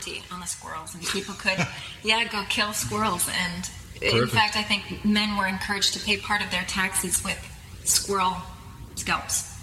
bounty on the squirrels, and people could, go kill squirrels. And in Perfect. fact, I think men were encouraged to pay part of their taxes with squirrel scalps.